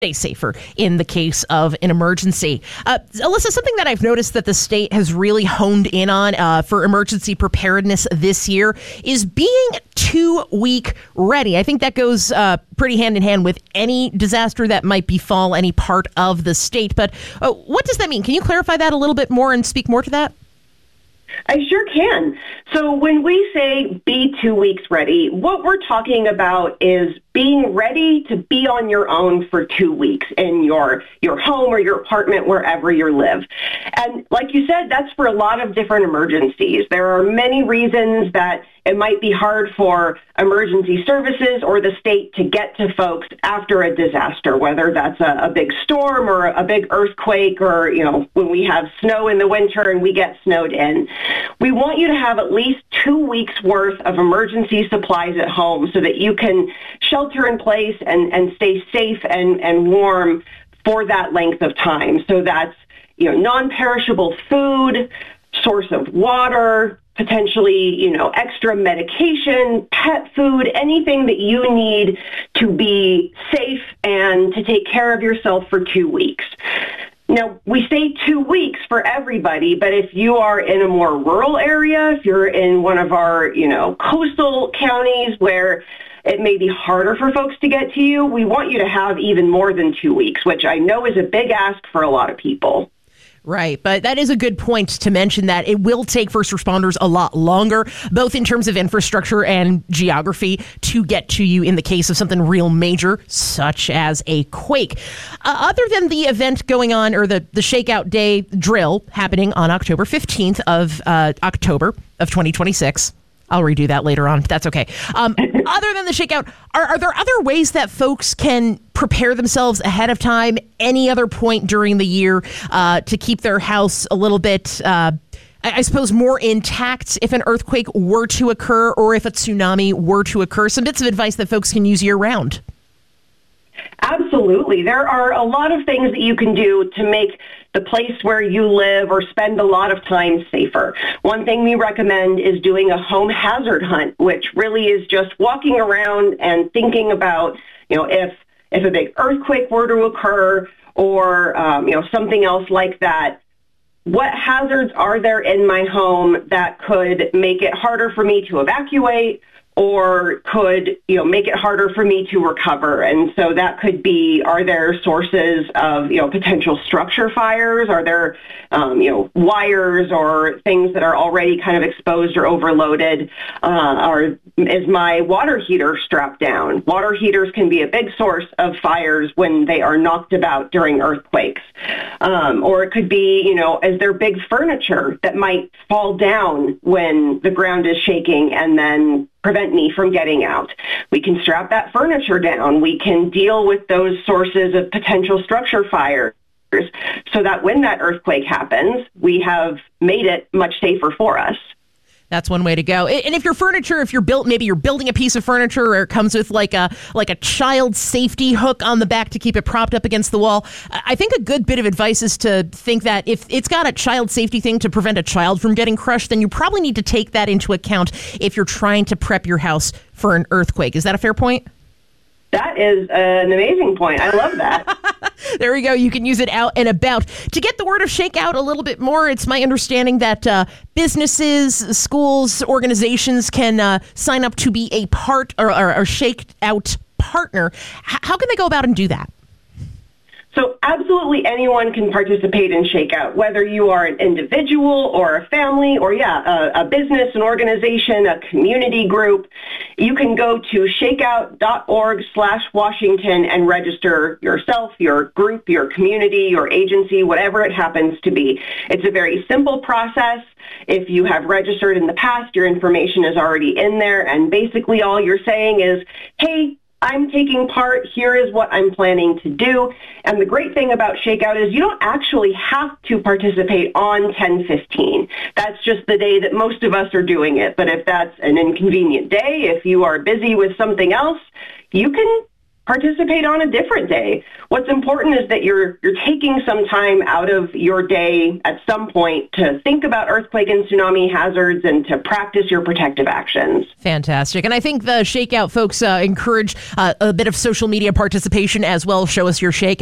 stay safer in the case of an emergency. Alyssa, something that I've noticed that the state has really honed in on for emergency preparedness this year is being 2-week ready. I think that goes pretty hand in hand with any disaster that might befall any part of the state. But what does that mean? Can you clarify that a little bit more and speak more to that? I sure can. So when we say be 2 weeks ready, what we're talking about is being ready to be on your own for 2 weeks in your home or your apartment, wherever you live. And like you said, that's for a lot of different emergencies. There are many reasons that it might be hard for emergency services or the state to get to folks after a disaster, whether that's a big storm or a big earthquake or, when we have snow in the winter and we get snowed in. We want you to have at least 2 weeks worth of emergency supplies at home so that you can shelter in place and stay safe and warm for that length of time. So that's, non-perishable food, source of water, potentially, extra medication, pet food, anything that you need to be safe and to take care of yourself for 2 weeks. Now, we say 2 weeks for everybody, but if you are in a more rural area, if you're in one of our, coastal counties where it may be harder for folks to get to you, we want you to have even more than 2 weeks, which I know is a big ask for a lot of people. Right. But that is a good point to mention that it will take first responders a lot longer, both in terms of infrastructure and geography, to get to you in the case of something real major, such as a quake. Other than the event going on, or the Shakeout Day drill happening on October 15th of October of 2026. I'll redo that later on. That's okay. Other than the shakeout, are there other ways that folks can prepare themselves ahead of time, any other point during the year, to keep their house a little bit, I suppose, more intact if an earthquake were to occur or if a tsunami were to occur? Some bits of advice that folks can use year-round. Absolutely. There are a lot of things that you can do to make the place where you live or spend a lot of time safer. One thing we recommend is doing a home hazard hunt, which really is just walking around and thinking about, if a big earthquake were to occur or, something else like that, what hazards are there in my home that could make it harder for me to evacuate or could, make it harder for me to recover? And so that could be, are there sources of, potential structure fires? Are there, wires or things that are already kind of exposed or overloaded? Is my water heater strapped down? Water heaters can be a big source of fires when they are knocked about during earthquakes. Or it could be, is there big furniture that might fall down when the ground is shaking and then prevent me from getting out? We can strap that furniture down. We can deal with those sources of potential structure fires so that when that earthquake happens, we have made it much safer for us. That's one way to go. And if your furniture, if you're building a piece of furniture or it comes with like a child safety hook on the back to keep it propped up against the wall, I think a good bit of advice is to think that if it's got a child safety thing to prevent a child from getting crushed, then you probably need to take that into account if you're trying to prep your house for an earthquake. Is that a fair point? That is an amazing point. I love that. There we go. You can use it out and about. To get the word of Shakeout a little bit more, it's my understanding that businesses, schools, organizations can sign up to be a part or a Shakeout partner. How can they go about and do that? So absolutely anyone can participate in Shakeout, whether you are an individual or a family or, a business, an organization, a community group. You can go to shakeout.org/Washington and register yourself, your group, your community, your agency, whatever it happens to be. It's a very simple process. If you have registered in the past, your information is already in there, and basically all you're saying is, hey, I'm taking part. Here is what I'm planning to do. And the great thing about Shakeout is you don't actually have to participate on 10/15. That's just the day that most of us are doing it. But if that's an inconvenient day, if you are busy with something else, you can participate on a different day. What's important is that you're taking some time out of your day at some point to think about earthquake and tsunami hazards and to practice your protective actions. Fantastic. And I think the Shakeout folks encourage a bit of social media participation as well. Show us your shake.